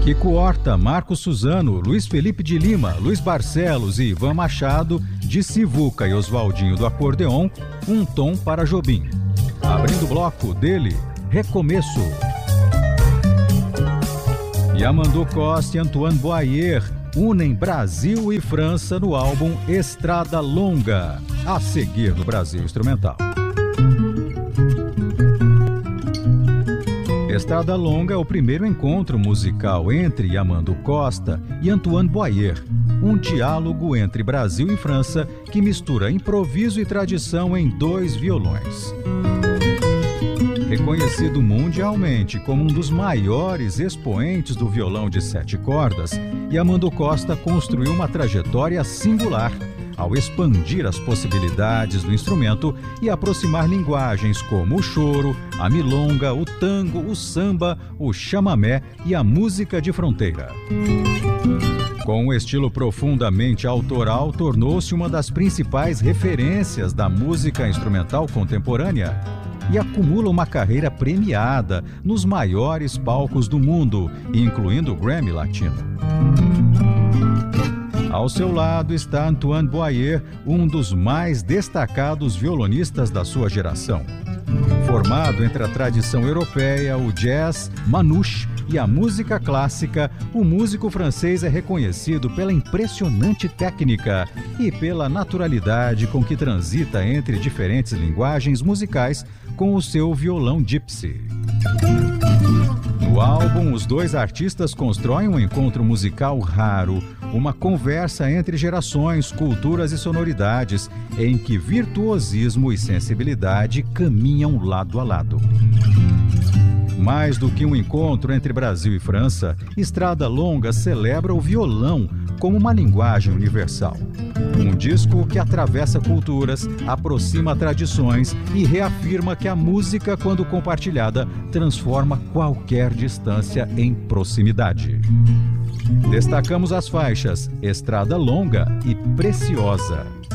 Kiko Horta, Marco Suzano, Luiz Felipe de Lima, Luiz Barcelos e Ivan Machado, de Sivuca e Oswaldinho do Acordeon, Um Tom para Jobim. Abrindo o bloco dele, Recomeço. Yamandu Costa e Antoine Boyer unem Brasil e França no álbum Estrada Longa, a seguir no Brasil Instrumental. Estrada Longa é o primeiro encontro musical entre Yamandu Costa e Antoine Boyer, um diálogo entre Brasil e França que mistura improviso e tradição em 2 violões. Reconhecido mundialmente como um dos maiores expoentes do violão de 7 cordas, Yamandu Costa construiu uma trajetória singular ao expandir as possibilidades do instrumento e aproximar linguagens como o choro, a milonga, o tango, o samba, o chamamé e a música de fronteira. Com um estilo profundamente autoral, tornou-se uma das principais referências da música instrumental contemporânea e acumula uma carreira premiada nos maiores palcos do mundo, incluindo o Grammy Latino. Ao seu lado está Antoine Boyer, um dos mais destacados violonistas da sua geração. Formado entre a tradição europeia, o jazz, manouche e a música clássica, o músico francês é reconhecido pela impressionante técnica e pela naturalidade com que transita entre diferentes linguagens musicais com o seu violão gypsy. No álbum, os 2 artistas constroem um encontro musical raro, uma conversa entre gerações, culturas e sonoridades, em que virtuosismo e sensibilidade caminham lado a lado. Mais do que um encontro entre Brasil e França, Estrada Longa celebra o violão como uma linguagem universal. Um disco que atravessa culturas, aproxima tradições e reafirma que a música, quando compartilhada, transforma qualquer distância em proximidade. Destacamos as faixas Estrada Longa e Preciosa.